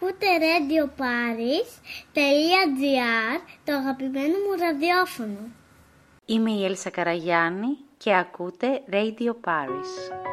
ακούτε radioparis.gr, το αγαπημένο μου ραδιόφωνο. Είμαι η Έλσα Καραγιάννη και ακούτε Radio Paris.